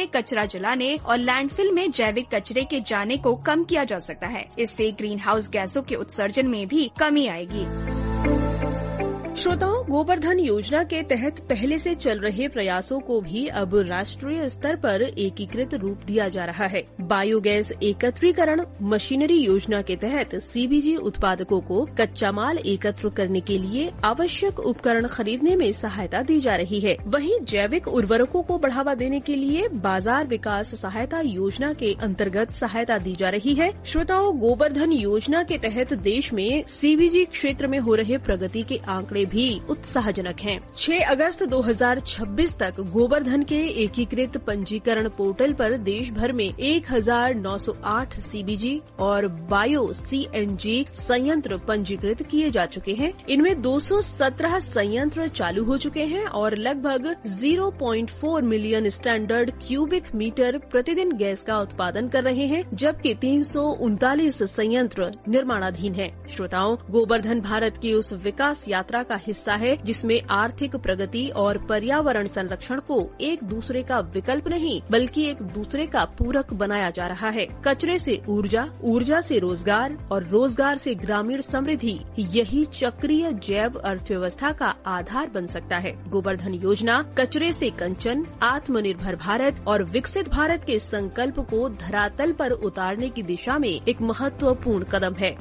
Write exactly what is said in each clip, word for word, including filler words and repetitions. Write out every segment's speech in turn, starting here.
में कचरा जलाने और लैंडफिल में जैविक कचरे के जाने को कम किया जा सकता है। इससे ग्रीन हाउस गैसों के उत्सर्जन में भी कमी आएगी। श्रोताओं, गोबर धन योजना के तहत पहले से चल रहे प्रयासों को भी अब राष्ट्रीय स्तर पर एकीकृत रूप दिया जा रहा है। बायोगैस एकत्रीकरण मशीनरी योजना के तहत सीबीजी उत्पादकों को कच्चा माल एकत्र करने के लिए आवश्यक उपकरण खरीदने में सहायता दी जा रही है। वहीं जैविक उर्वरकों को बढ़ावा देने के लिए बाजार विकास सहायता योजना के अंतर्गत सहायता दी जा रही है। श्रोताओं, गोबर धन योजना के तहत देश में सीबीजी क्षेत्र में हो रहे प्रगति के आंकड़े भी उत्साहजनक हैं। छह अगस्त दो हज़ार छब्बीस तक गोबर धन के एकीकृत पंजीकरण पोर्टल पर देश भर में एक हजार नौ सौ आठ सीबीजी और बायो सीएनजी संयंत्र पंजीकृत किए जा चुके हैं। इनमें दो सौ सत्रह संयंत्र चालू हो चुके हैं और लगभग ज़ीरो पॉइंट चार मिलियन स्टैंडर्ड क्यूबिक मीटर प्रतिदिन गैस का उत्पादन कर रहे हैं, जबकि तीन सौ उनतालीस संयंत्र निर्माणाधीन हैं। श्रोताओं, गोबर धन भारत की उस विकास यात्रा का हिस्सा है जिसमें आर्थिक प्रगति और पर्यावरण संरक्षण को एक दूसरे का विकल्प नहीं बल्कि एक दूसरे का पूरक बनाया जा रहा है। कचरे से ऊर्जा, ऊर्जा से रोजगार और रोजगार से ग्रामीण समृद्धि, यही चक्रीय जैव अर्थव्यवस्था का आधार बन सकता है। गोबर धन योजना कचरे से कंचन, आत्मनिर्भर भारत और विकसित भारत के संकल्प को धरातल पर उतारने की दिशा में एक महत्वपूर्ण कदम है।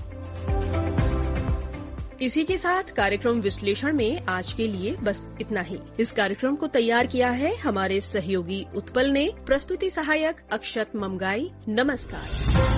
इसी के साथ कार्यक्रम विश्लेषण में आज के लिए बस इतना ही। इस कार्यक्रम को तैयार किया है हमारे सहयोगी उत्पल ने। प्रस्तुति सहायक अक्षत ममगाई। नमस्कार।